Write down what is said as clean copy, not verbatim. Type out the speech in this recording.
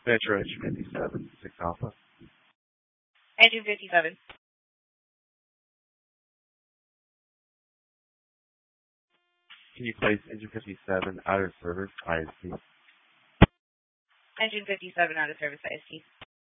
Metro Engine 57, 6 Alpha. Engine 57. Can you place Engine 57 out of service, IST? Engine 57 out of service, IST.